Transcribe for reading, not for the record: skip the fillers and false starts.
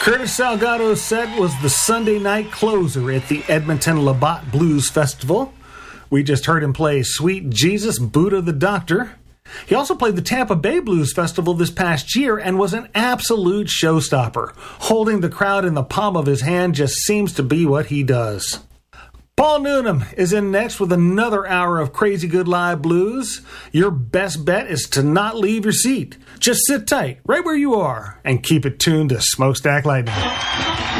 Curtis Salgado's set was the Sunday night closer at the Edmonton Labatt Blues Festival. We just heard him play Sweet Jesus, Buddha the Doctor. He also played the Tampa Bay Blues Festival this past year and was an absolute showstopper. Holding the crowd in the palm of his hand just seems to be what he does. Paul Newnham is in next with another hour of crazy good live blues. Your best bet is to not leave your seat. Just sit tight, right where you are, and keep it tuned to Smokestack Lightning.